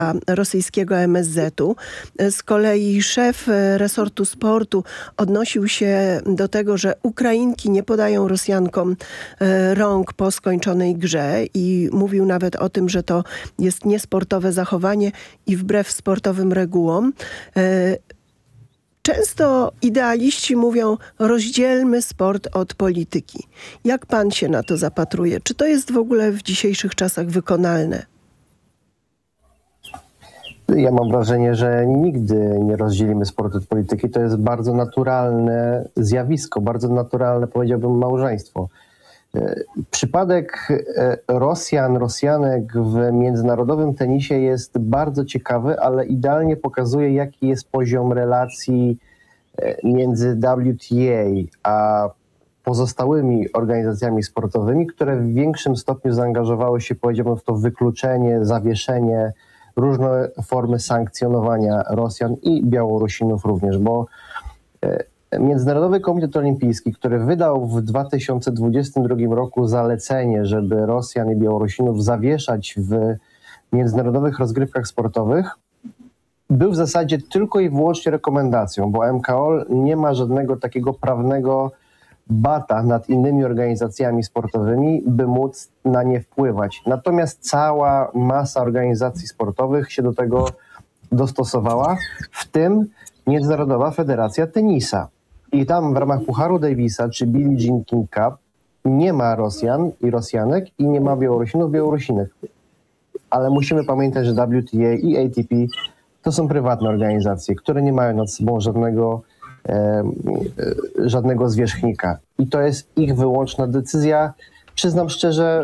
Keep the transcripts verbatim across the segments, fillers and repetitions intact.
rosyjskiego M S Z-u. Z kolei szef resortu sportu odnosił się do tego, że Ukrainki nie podają Rosjankom rąk po skończonej grze i mówił nawet o tym, że to jest niesportowe zachowanie i wbrew sportowym regułom. Często idealiści mówią, rozdzielmy sport od polityki. Jak pan się na to zapatruje? Czy to jest w ogóle w dzisiejszych czasach wykonalne? Ja mam wrażenie, że nigdy nie rozdzielimy sportu od polityki. To jest bardzo naturalne zjawisko, bardzo naturalne, powiedziałbym, małżeństwo. Przypadek Rosjan, Rosjanek w międzynarodowym tenisie jest bardzo ciekawy, ale idealnie pokazuje, jaki jest poziom relacji między W T A a pozostałymi organizacjami sportowymi, które w większym stopniu zaangażowały się, powiedziałbym, w to wykluczenie, zawieszenie, różne formy sankcjonowania Rosjan i Białorusinów również, bo Międzynarodowy Komitet Olimpijski, który wydał w dwa tysiące dwudziestym drugim roku zalecenie, żeby Rosjan i Białorusinów zawieszać w międzynarodowych rozgrywkach sportowych, był w zasadzie tylko i wyłącznie rekomendacją, bo M K O L nie ma żadnego takiego prawnego bata nad innymi organizacjami sportowymi, by móc na nie wpływać. Natomiast cała masa organizacji sportowych się do tego dostosowała, w tym Międzynarodowa Federacja Tenisa. I tam w ramach Pucharu Davisa czy Billie Jean King Cup nie ma Rosjan i Rosjanek i nie ma Białorusinów, Białorusinek. Ale musimy pamiętać, że W T A i A T P to są prywatne organizacje, które nie mają nad sobą żadnego, e, e, żadnego zwierzchnika. I to jest ich wyłączna decyzja, przyznam szczerze,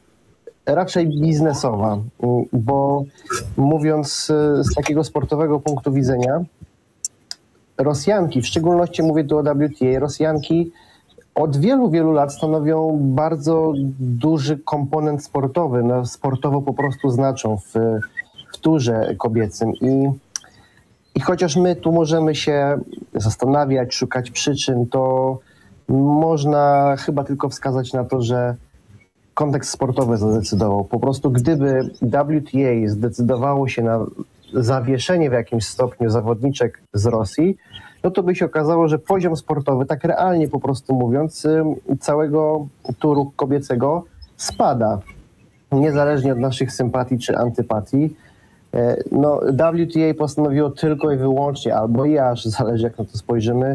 e, raczej biznesowa, bo mówiąc z takiego sportowego punktu widzenia, Rosjanki, w szczególności mówię tu o W T A, Rosjanki od wielu, wielu lat stanowią bardzo duży komponent sportowy. No, sportowo po prostu znaczą w, w turze kobiecym. I, I chociaż my tu możemy się zastanawiać, szukać przyczyn, to można chyba tylko wskazać na to, że kontekst sportowy zadecydował. Po prostu gdyby W T A zdecydowało się na zawieszenie w jakimś stopniu zawodniczek z Rosji, no to by się okazało, że poziom sportowy, tak realnie po prostu mówiąc, całego turu kobiecego spada. Niezależnie od naszych sympatii czy antypatii. No, W T A postanowiło tylko i wyłącznie, albo i aż, zależy jak na to spojrzymy,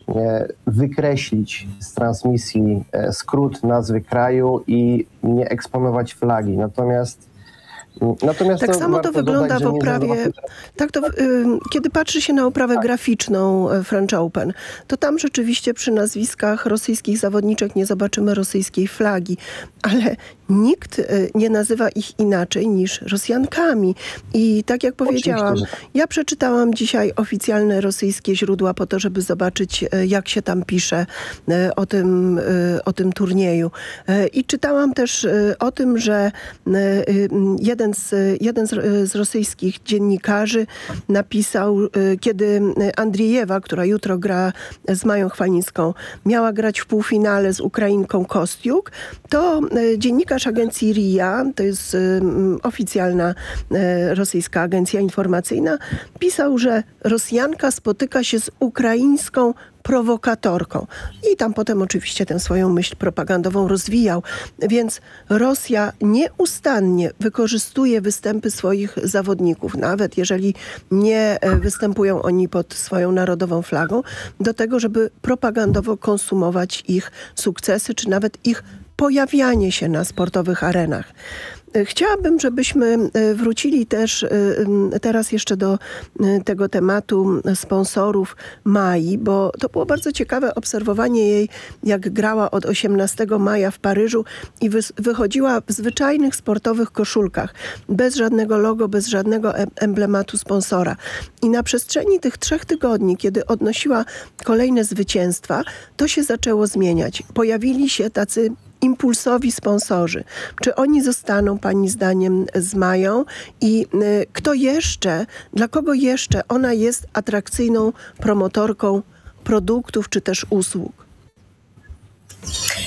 wykreślić z transmisji skrót nazwy kraju i nie eksponować flagi. Natomiast Natomiast tak to samo to wygląda dodać, w oprawie, tak to, y, kiedy patrzy się na oprawę tak. graficzną French Open, to tam rzeczywiście przy nazwiskach rosyjskich zawodniczek nie zobaczymy rosyjskiej flagi, ale nikt y, nie nazywa ich inaczej niż Rosjankami. I tak jak powiedziałam, ja przeczytałam dzisiaj oficjalne rosyjskie źródła po to, żeby zobaczyć, y, jak się tam pisze y, o tym, y, o tym turnieju. Y, I czytałam też y, o tym, że y, y, jeden Z, jeden z, z rosyjskich dziennikarzy napisał, kiedy Andriejewa, która jutro gra z Mają Chwalińską, miała grać w półfinale z Ukrainką Kostiuk, to dziennikarz agencji R I A, to jest oficjalna rosyjska agencja informacyjna, pisał, że Rosjanka spotyka się z ukraińską prowokatorką. I tam potem oczywiście tę swoją myśl propagandową rozwijał. Więc Rosja nieustannie wykorzystuje występy swoich zawodników, nawet jeżeli nie występują oni pod swoją narodową flagą, do tego, żeby propagandowo konsumować ich sukcesy, czy nawet ich pojawianie się na sportowych arenach. Chciałabym, żebyśmy wrócili też teraz jeszcze do tego tematu sponsorów Mai, bo to było bardzo ciekawe obserwowanie jej, jak grała od osiemnastego maja w Paryżu i wy wychodziła w zwyczajnych sportowych koszulkach, bez żadnego logo, bez żadnego emblematu sponsora. I na przestrzeni tych trzech tygodni, kiedy odnosiła kolejne zwycięstwa, to się zaczęło zmieniać. Pojawili się tacy impulsowi sponsorzy. Czy oni zostaną pani zdaniem z Mają i y, kto jeszcze, dla kogo jeszcze ona jest atrakcyjną promotorką produktów czy też usług?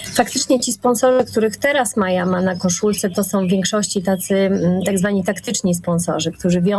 faktycznie ci sponsorzy, których teraz Maja ma na koszulce, to są w większości tacy tak zwani taktyczni sponsorzy, którzy wiążą